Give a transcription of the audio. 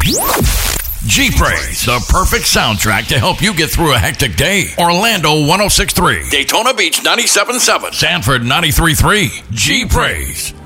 G-Praise, the perfect soundtrack to help you get through a hectic day. Orlando 106.3, Daytona Beach 97.7, Sanford 93.3. G-Praise.